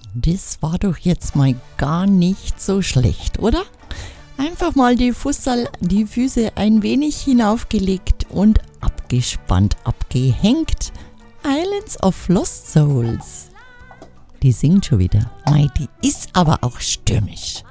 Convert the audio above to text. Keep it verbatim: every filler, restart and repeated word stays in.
Das war doch jetzt mal gar nicht so schlecht, oder? Einfach mal die Fußball, die Füße ein wenig hinaufgelegt und abgespannt, abgehängt. Islands of Lost Souls. Die singt schon wieder. Mei, die ist aber auch stürmisch.